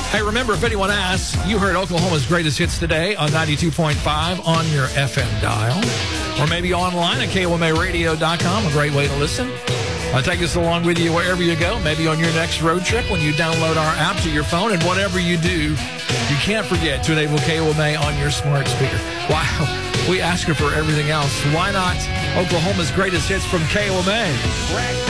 Hey, remember, if anyone asks, you heard Oklahoma's greatest hits today on 92.5 on your FM dial, or maybe online at KOMARadio.com, a great way to listen. Take us along with you wherever you go, maybe on your next road trip when you download our app to your phone, and whatever you do, you can't forget to enable KOMA on your smart speaker. Wow, we ask her for everything else. Why not Oklahoma's greatest hits from KOMA?